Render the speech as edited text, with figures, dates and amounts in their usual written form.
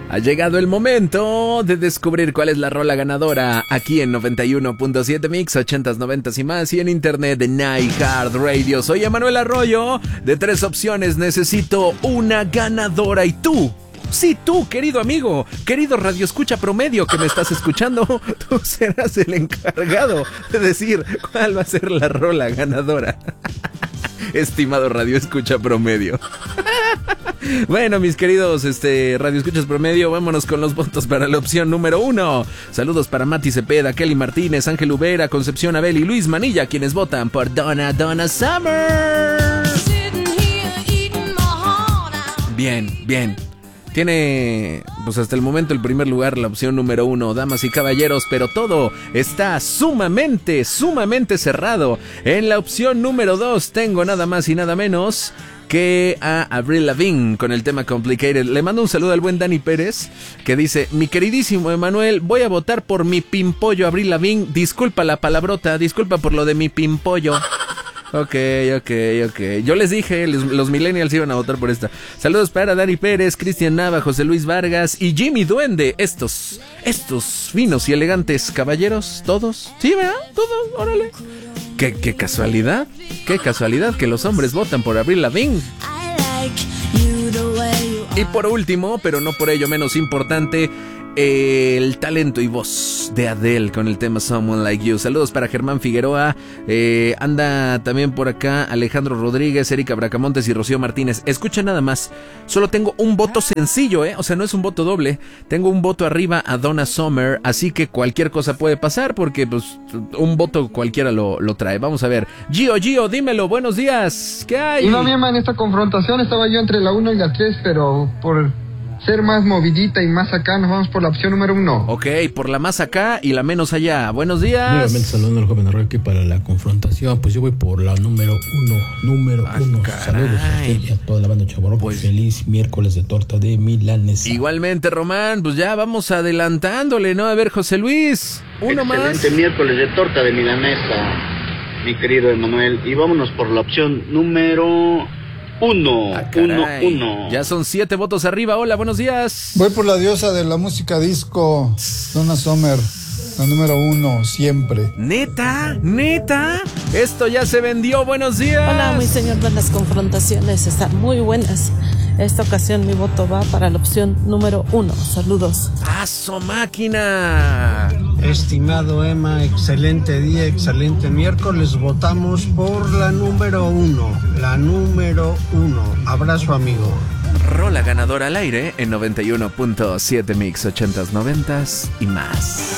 Ha llegado el momento de descubrir cuál es la rola ganadora aquí en 91.7 Mix, 80s, 90s y más, y en internet de Night Radio. Soy Emanuel Arroyo. De 3 opciones necesito una ganadora, y tú, sí, tú, querido amigo, querido radioescucha promedio que me estás escuchando, tú serás el encargado de decir cuál va a ser la rola ganadora. Estimado radioescucha promedio. Bueno, mis queridos radioescuchas promedio, vámonos con los votos para la opción número 1. Saludos para Mati Cepeda, Kelly Martínez, Ángel Ubera, Concepción Abel y Luis Manilla, quienes votan por Donna Summer. Bien. Tiene, pues hasta el momento, el primer lugar la opción número 1, damas y caballeros, pero todo está sumamente cerrado. En la opción número 2 tengo nada más y nada menos que a Avril Lavigne con el tema Complicated. Le mando un saludo al buen Dani Pérez, que dice: mi queridísimo Emanuel, voy a votar por mi pimpollo Avril Lavigne. Disculpa la palabrota, disculpa por lo de mi pimpollo. Ok. Yo les dije, los millennials iban a votar por esta. Saludos para Dani Pérez, Cristian Nava, José Luis Vargas y Jimmy Duende. Estos finos y elegantes caballeros, todos. Sí, ¿verdad? Todos, órale. Qué casualidad que los hombres votan por Avril Lavigne. Y por último, pero no por ello menos importante, el talento y voz de Adele con el tema Someone Like You. Saludos para Germán Figueroa, anda también por acá Alejandro Rodríguez, Erika Bracamontes y Rocío Martínez. Escucha nada más, solo tengo un voto sencillo, o sea, no es un voto doble. Tengo un voto arriba a Donna Summer, así que cualquier cosa puede pasar, porque pues un voto cualquiera lo trae. Vamos a ver. Gio, dímelo, buenos días, ¿qué hay? Y no, mi hermano, en esta confrontación estaba yo entre la 1 y la 3, pero por ser más movidita y más acá, nos vamos por la opción número 1. Ok, por la más acá y la menos allá. Buenos días. Nuevamente saludando al joven Arroyo aquí para la confrontación. Pues yo voy por la número 1. Saludos a usted y a toda la banda Chaborroco. Pues feliz miércoles de torta de milanesa. Igualmente, Román, pues ya vamos adelantándole, ¿no? A ver, José Luis, uno más. Excelente miércoles de torta de milanesa, mi querido Emanuel. Y vámonos por la opción número 1. Ya son 7 votos arriba. Hola, buenos días. Voy por la diosa de la música disco, Donna Summer, la número 1, siempre. ¿Neta? Esto ya se vendió. Buenos días. Hola, mi señor, las confrontaciones están muy buenas. Esta ocasión mi voto va para la opción número 1. Saludos. ¡Paso máquina! Estimado Emma, excelente día, excelente miércoles. Votamos por la número 1. Abrazo, amigo. Rola ganadora al aire en 91.7 Mix, 80s, 90s y más.